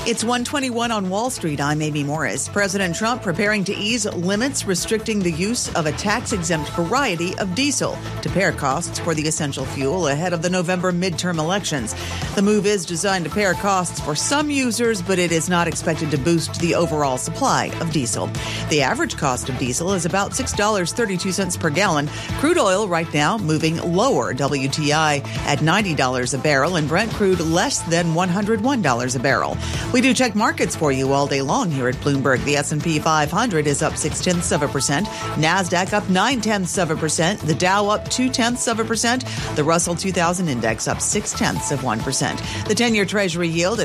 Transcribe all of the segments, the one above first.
It's 1:21 on Wall Street. I'm Amy Morris. President Trump preparing to ease limits restricting the use of a tax-exempt variety of diesel to pare costs for the essential fuel ahead of the November midterm elections. The move is designed to pare costs for some users, but it is not expected to boost the overall supply of diesel. The average cost of diesel is about $6.32 per gallon. Crude oil right now moving lower. WTI at $90 a barrel and Brent crude less than $101 a barrel. We do check markets for you all day long here at Bloomberg. The S&P 500 is up 0.6%. NASDAQ up 0.9%. The Dow up 0.2%. The Russell 2000 index up 0.6%. The 10-year Treasury yield at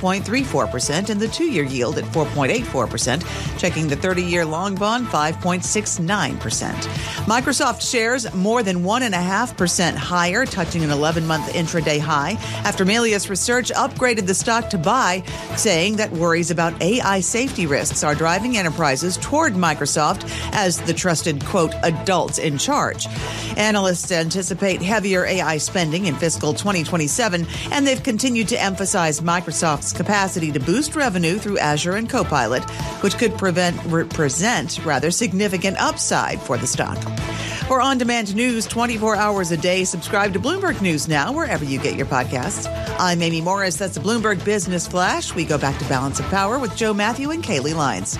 5.34% and the 2-year yield at 4.84%. Checking the 30-year long bond, 5.69%. Microsoft shares more than 1.5% higher, touching an 11-month intraday high after Melius Research upgraded the stock to buy, saying that worries about AI safety risks are driving enterprises toward Microsoft as the trusted, quote, adults in charge. Analysts anticipate heavier AI spending in fiscal 2027, and they've continued to emphasize Microsoft's capacity to boost revenue through Azure and Copilot, which could present significant upside for the stock. For on-demand news 24 hours a day, subscribe to Bloomberg News Now, wherever you get your podcasts. I'm Amy Morris. That's the Bloomberg Business Flash. We go back to Balance of Power with Joe Matthew and Kaylee Lyons.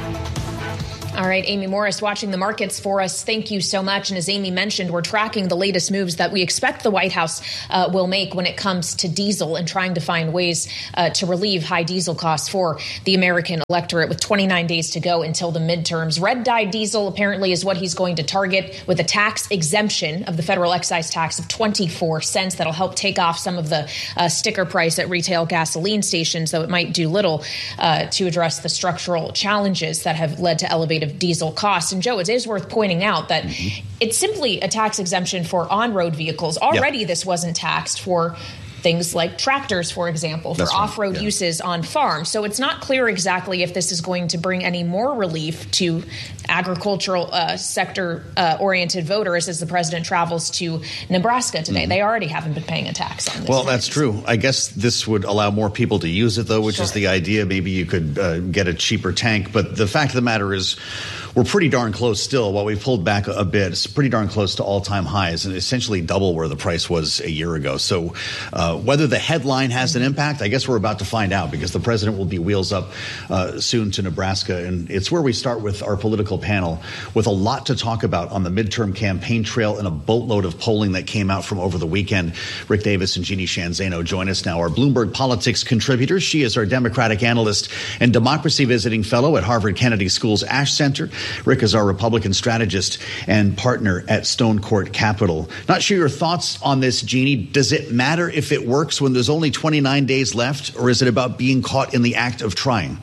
All right, Amy Morris watching the markets for us. Thank you so much. And as Amy mentioned, we're tracking the latest moves that we expect the White House will make when it comes to diesel and trying to find ways to relieve high diesel costs for the American electorate with 29 days to go until the midterms. Red dye diesel apparently is what he's going to target with a tax exemption of the federal excise tax of 24 cents. That'll help take off some of the sticker price at retail gasoline stations, though it might do little to address the structural challenges that have led to elevated diesel costs. And Joe, it is worth pointing out that it's simply a tax exemption for on-road vehicles. Already this wasn't taxed for things like tractors, for example, for off-road uses on farms. So it's not clear exactly if this is going to bring any more relief to agricultural sector-oriented voters as the president travels to Nebraska today. They already haven't been paying a tax on this. Well, that's true. I guess this would allow more people to use it, though, which is the idea. Maybe you could get a cheaper tank. But the fact of the matter is, we're pretty darn close still. While we've pulled back a bit, it's pretty darn close to all-time highs and essentially double where the price was a year ago. So whether the headline has an impact, I guess we're about to find out, because the president will be wheels up soon to Nebraska. And it's where we start with our political panel with a lot to talk about on the midterm campaign trail and a boatload of polling that came out from over the weekend. Rick Davis and Jeannie Shanzano join us now, our Bloomberg Politics contributors. She is our Democratic analyst and democracy visiting fellow at Harvard Kennedy School's Ash Center. Rick is our Republican strategist and partner at Stone Court Capital. Not sure your thoughts on this, Jeannie. Does it matter if it works when there's only 29 days left, or is it about being caught in the act of trying?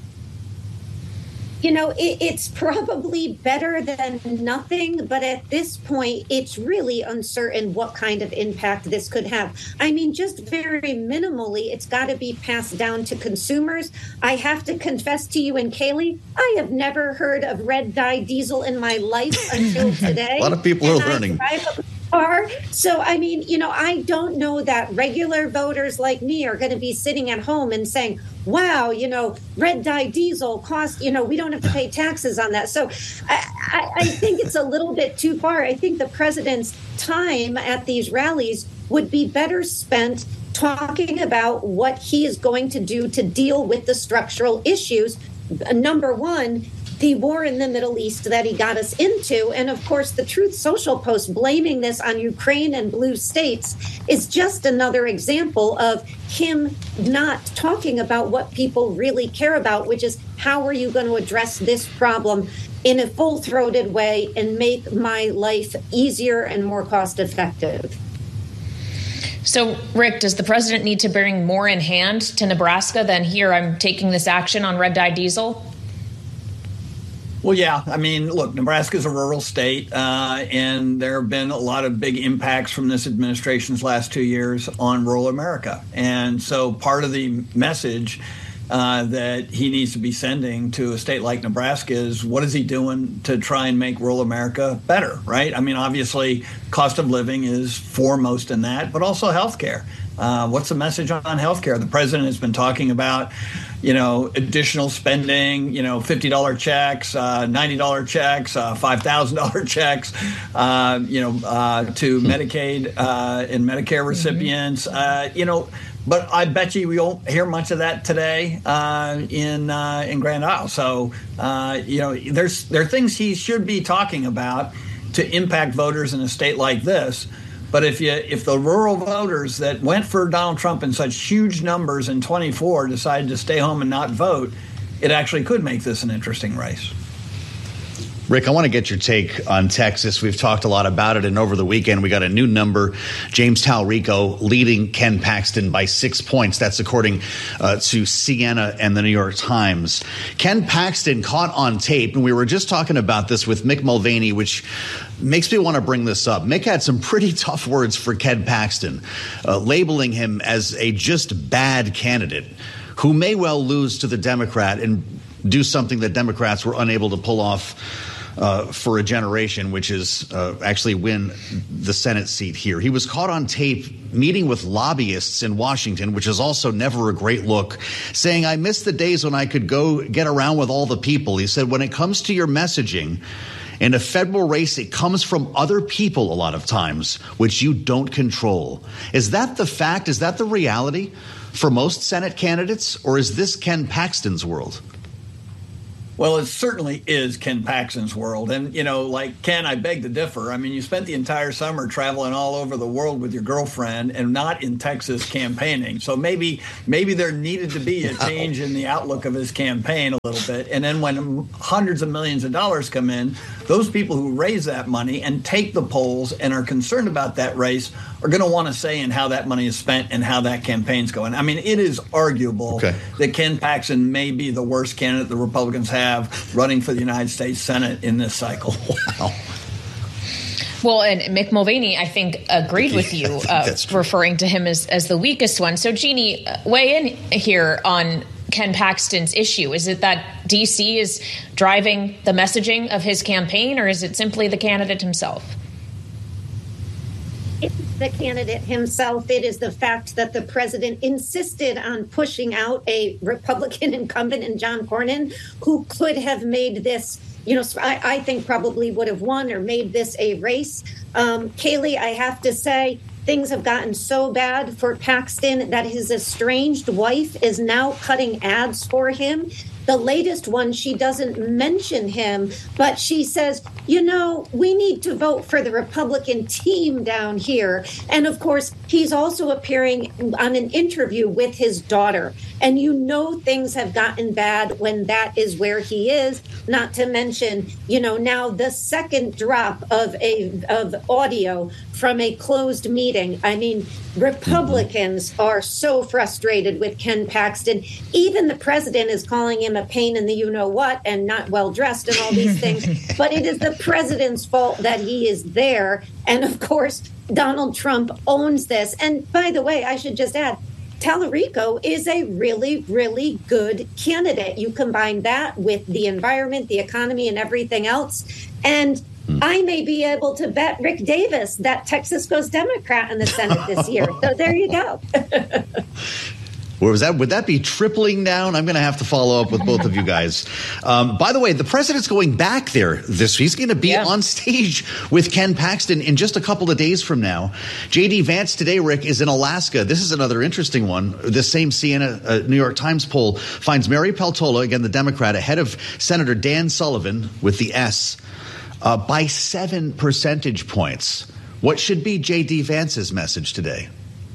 You know, it's probably better than nothing, but at this point, it's really uncertain what kind of impact this could have. I mean, just very minimally, it's got to be passed down to consumers. I have to confess to you and Kaylee, I have never heard of red dye diesel in my life until today. A lot of people are learning. So, I mean, you know, I don't know that regular voters like me are going to be sitting at home and saying, wow, you know, red dye diesel cost, you know, we don't have to pay taxes on that. So I think it's a little bit too far. I think the president's time at these rallies would be better spent talking about what he is going to do to deal with the structural issues. Number one, the war in the Middle East that he got us into. And of course, the Truth Social post blaming this on Ukraine and blue states is just another example of him not talking about what people really care about, which is how are you going to address this problem in a full-throated way and make my life easier and more cost-effective. So, Rick, does the president need to bring more in hand to Nebraska than here? I'm taking this action on red dye diesel? Well, yeah. I mean, look, Nebraska is a rural state, and there have been a lot of big impacts from this administration's last 2 years on rural America. And so part of the message that he needs to be sending to a state like Nebraska is what is he doing to try and make rural America better, right? I mean, obviously, cost of living is foremost in that, but also health care. What's the message on healthcare? The president has been talking about, additional spending, $50 checks, $90 checks, $5,000 checks, to Medicaid and Medicare recipients, But I bet you we won't hear much of that today in Grand Isle. So, there are things he should be talking about to impact voters in a state like this. But if the rural voters that went for Donald Trump in such huge numbers in 24 decided to stay home and not vote, it actually could make this an interesting race. Rick, I want to get your take on Texas. We've talked a lot about it, and over the weekend we got a new number. James Talrico leading Ken Paxton by 6 points. That's according to Siena and the New York Times. Ken Paxton caught on tape, and we were just talking about this with Mick Mulvaney, which makes me want to bring this up. Mick had some pretty tough words for Ken Paxton, labeling him as a just bad candidate who may well lose to the Democrat and do something that Democrats were unable to pull off for a generation, which is actually win the Senate seat here. He was caught on tape meeting with lobbyists in Washington, which is also never a great look, saying, "I miss the days when I could go get around with all the people." He said, "When it comes to your messaging in a federal race, it comes from other people a lot of times, which you don't control." Is that the fact? Is that the reality for most Senate candidates? Or is this Ken Paxton's world? Well, it certainly is Ken Paxton's world. And, like Ken, I beg to differ. I mean, you spent the entire summer traveling all over the world with your girlfriend and not in Texas campaigning. So maybe there needed to be a change in the outlook of his campaign a little bit. And then when hundreds of millions of dollars come in, those people who raise that money and take the polls and are concerned about that race are going to want to say in how that money is spent and how that campaign's going. I mean, it is arguable that Ken Paxton may be the worst candidate the Republicans have running for the United States Senate in this cycle. Wow. Well, and Mick Mulvaney, I think, agreed with you, referring to him as the weakest one. So, Jeannie, weigh in here on Ken Paxton's issue. Is it that D.C. is driving the messaging of his campaign, or is it simply the candidate himself? It's the candidate himself. It is the fact that the president insisted on pushing out a Republican incumbent in John Cornyn, who could have made this, I think probably would have won or made this a race. Kayleigh, I have to say, things have gotten so bad for Paxton that his estranged wife is now cutting ads for him. The latest one, she doesn't mention him, but she says, we need to vote for the Republican team down here. And of course, he's also appearing on an interview with his daughter. And things have gotten bad when that is where he is, not to mention, now the second drop of audio from a closed meeting. I mean, Republicans are so frustrated with Ken Paxton. Even the president is calling him a pain in the you-know-what and not well-dressed and all these things. But it is the president's fault that he is there. And, of course, Donald Trump owns this. And, by the way, I should just add, Talrico is a really, really good candidate. You combine that with the environment, the economy, and everything else. And I may be able to bet Rick Davis that Texas goes Democrat in the Senate this year. So there you go. Where was that? Would that be tripling down? I'm going to have to follow up with both of you guys. By the way, the president's going back there he's going to be on stage with Ken Paxton in just a couple of days from now. J.D. Vance today, Rick, is in Alaska. This is another interesting one. The same Siena New York Times poll finds Mary Peltola, again, the Democrat, ahead of Senator Dan Sullivan with the S by 7 percentage points. What should be J.D. Vance's message today?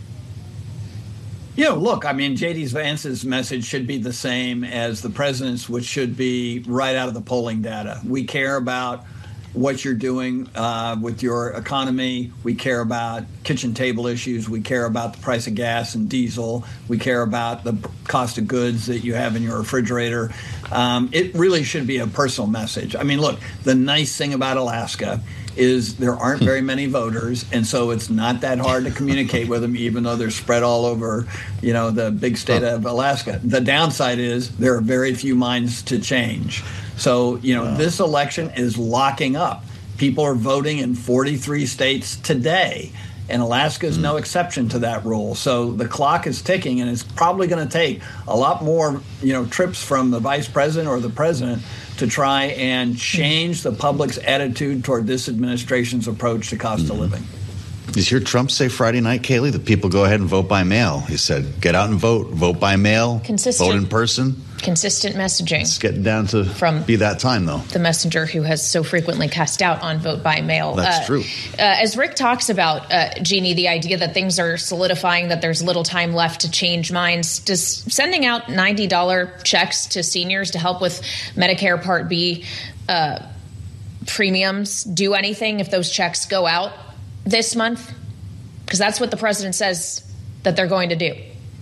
Look, I mean, J.D. Vance's message should be the same as the president's, which should be right out of the polling data. We care about what you're doing with your economy. We care about kitchen table issues. We care about the price of gas and diesel. We care about the cost of goods that you have in your refrigerator. It really should be a personal message. I mean, look, the nice thing about Alaska is there aren't very many voters, and so it's not that hard to communicate with them, even though they're spread all over, the big state of Alaska. The downside is there are very few minds to change. So, this election is locking up. People are voting in 43 states today. And Alaska is no exception to that rule. So the clock is ticking, and it's probably going to take a lot more, trips from the vice president or the president to try and change the public's attitude toward this administration's approach to cost of living. Did you hear Trump say Friday night, Kayleigh, that people go ahead and vote by mail? He said, get out and vote by mail, vote in person. Consistent messaging. It's getting down to be that time, though. The messenger who has so frequently cast doubt on vote by mail. That's true. As Rick talks about, Jeannie, the idea that things are solidifying, that there's little time left to change minds, does sending out $90 checks to seniors to help with Medicare Part B premiums do anything if those checks go out this month? Because that's what the president says that they're going to do.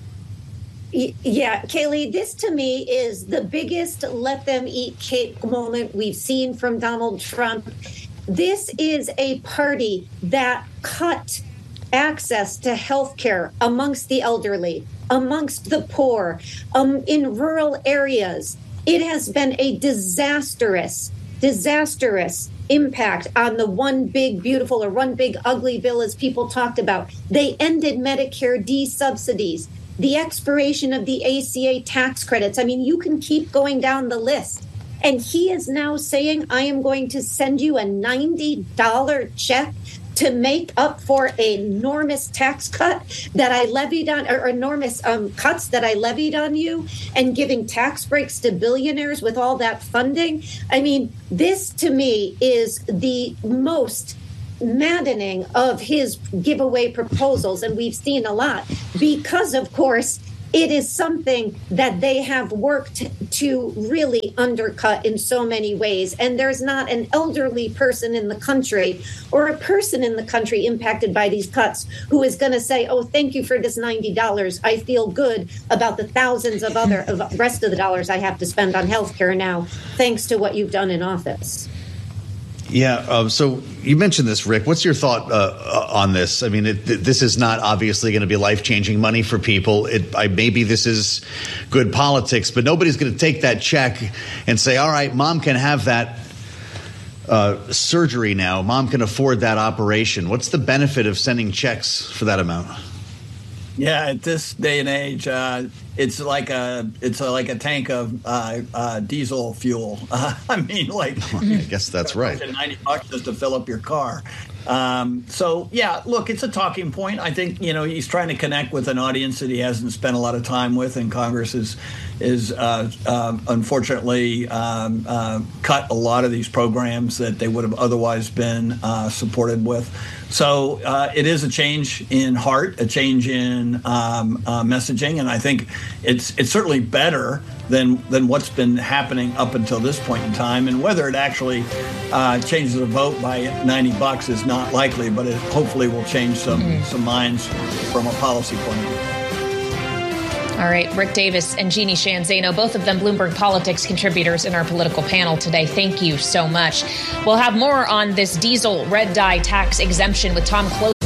Yeah, Kayleigh, this to me is the biggest let them eat cake moment we've seen from Donald Trump. This is a party that cut access to health care amongst the elderly, amongst the poor, in rural areas. It has been a disastrous impact on the one big beautiful or one big ugly bill, as people talked about. They ended Medicare D subsidies, the expiration of the ACA tax credits. I mean, you can keep going down the list. And he is now saying, I am going to send you a $90 check to make up for an enormous tax cut that I levied on, or enormous cuts that I levied on you, and giving tax breaks to billionaires with all that funding. I mean, this to me is the most maddening of his giveaway proposals, and we've seen a lot because, of course, it is something that they have worked to really undercut in so many ways. And there's not an elderly person in the country or a person in the country impacted by these cuts who is going to say, oh, thank you for this $90. I feel good about the thousands of rest of the dollars I have to spend on healthcare now, thanks to what you've done in office. Yeah. So you mentioned this, Rick. What's your thought on this? I mean, this is not obviously going to be life-changing money for people. Maybe this is good politics, but nobody's going to take that check and say, all right, mom can have that surgery now. Mom can afford that operation. What's the benefit of sending checks for that amount? Yeah, at this day and age, it's like a tank of diesel fuel. I mean, I guess that's right. $90 just to fill up your car. So yeah, look, it's a talking point. I think he's trying to connect with an audience that he hasn't spent a lot of time with, and Congress is unfortunately cut a lot of these programs that they would have otherwise been supported with. So it is a change in heart, a change in messaging, and I think it's certainly better than what's been happening up until this point in time. And whether it actually changes the vote by $90 is not likely, but it hopefully will change some minds from a policy point of view. All right, Rick Davis and Jeannie Sheehan Zaino, both of them Bloomberg Politics contributors in our political panel today. Thank you so much. We'll have more on this diesel red dye tax exemption with Tom Close.